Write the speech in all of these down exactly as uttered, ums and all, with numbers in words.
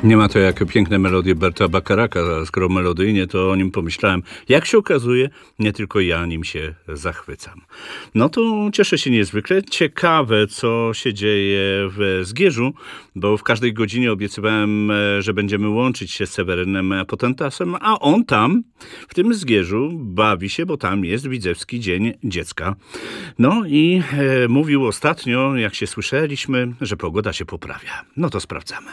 Nie ma to jak piękne melodie Berta Bakaraka. Skoro melodyjnie, to o nim pomyślałem. Jak się okazuje, nie tylko ja nim się zachwycam. No to cieszę się niezwykle. Ciekawe, co się dzieje w Zgierzu, bo w każdej godzinie obiecywałem, że będziemy łączyć się z Sewerynem Potentasem, a on tam, w tym Zgierzu, bawi się, bo tam jest Widzewski Dzień Dziecka. No i e, mówił ostatnio, jak się słyszeliśmy, że pogoda się poprawia. No to sprawdzamy.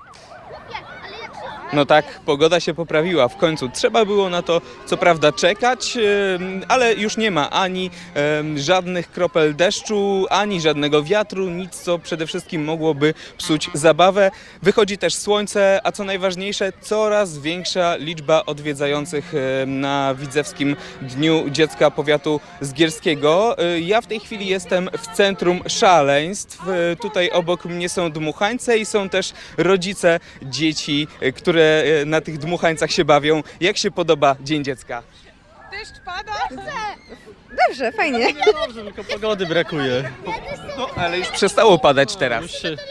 No tak, pogoda się poprawiła w końcu. Trzeba było na to co prawda czekać, ale już nie ma ani żadnych kropel deszczu, ani żadnego wiatru, nic co przede wszystkim mogłoby psuć zabawę. Wychodzi też słońce, a co najważniejsze, coraz większa liczba odwiedzających na Widzewskim Dniu Dziecka Powiatu Zgierskiego. Ja w tej chwili jestem w centrum szaleństw. Tutaj obok mnie są dmuchańce i są też rodzice dzieci, które na tych dmuchańcach się bawią. Jak się podoba Dzień Dziecka? Deszcz pada? Dobrze, fajnie. Dobrze, tylko pogody brakuje. No, ale już przestało padać teraz. Już się...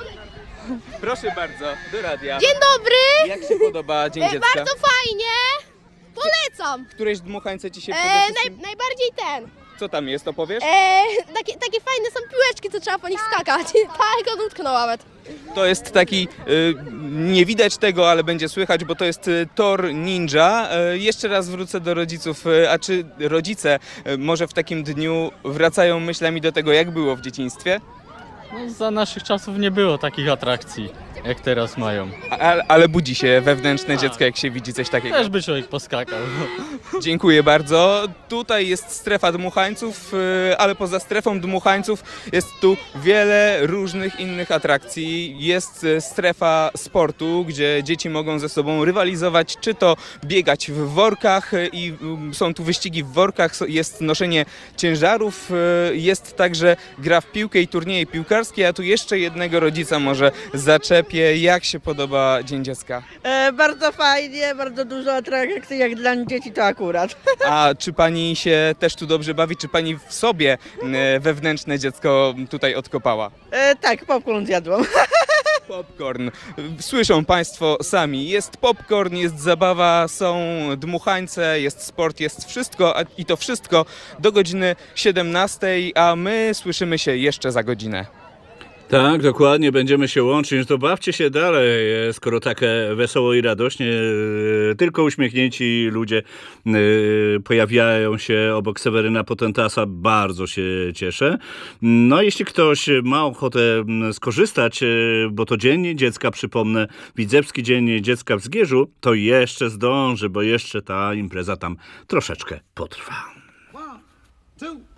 Proszę bardzo, do radia. Dzień dobry! Jak się podoba Dzień E, Dziecka? bardzo fajnie! Polecam! Któreś dmuchańce ci się E, przede naj, wszystkim... najbardziej ten. Co tam jest, opowiesz? E, takie, takie fajne są piłeczki, co trzeba po nich skakać. Tak, on utknął nawet. To jest taki, y, nie widać tego, ale będzie słychać, bo to jest y, tor ninja. Y, jeszcze raz wrócę do rodziców. Y, a czy rodzice y, może w takim dniu wracają myślami do tego, jak było w dzieciństwie? No, za naszych czasów nie było takich atrakcji, jak teraz mają. A, ale budzi się wewnętrzne dziecko, jak się widzi coś takiego. Też by człowiek poskakał. Dziękuję bardzo. Tutaj jest strefa dmuchańców, y, ale poza strefą dmuchańców jest tu wiele różnych innych atrakcji. Jest y, strefa sportu, gdzie dzieci mogą ze sobą rywalizować, czy to biegać w workach y, i y, są tu wyścigi w workach, so- jest noszenie ciężarów, y, jest także gra w piłkę i turnieje piłkarskie, a tu jeszcze jednego rodzica może zaczepię. Jak się podoba Dzień Dziecka? E, bardzo fajnie, bardzo dużo atrakcji, jak dla dzieci to akurat. A czy pani się też tu dobrze bawi? Czy pani w sobie e, wewnętrzne dziecko tutaj odkopała? E, tak, popcorn zjadłam. Popcorn. Słyszą państwo sami. Jest popcorn, jest zabawa, są dmuchańce, jest sport, jest wszystko a, i to wszystko do godziny siedemnastej, a my słyszymy się jeszcze za godzinę. Tak, dokładnie, będziemy się łączyć. To bawcie się dalej, skoro tak wesoło i radośnie. Tylko uśmiechnięci ludzie pojawiają się obok Seweryna Potentasa. Bardzo się cieszę. No, jeśli ktoś ma ochotę skorzystać, bo to Dzień Dziecka, przypomnę, Widzewski Dzień Dziecka w Zgierzu, to jeszcze zdąży, bo jeszcze ta impreza tam troszeczkę potrwa. One, two.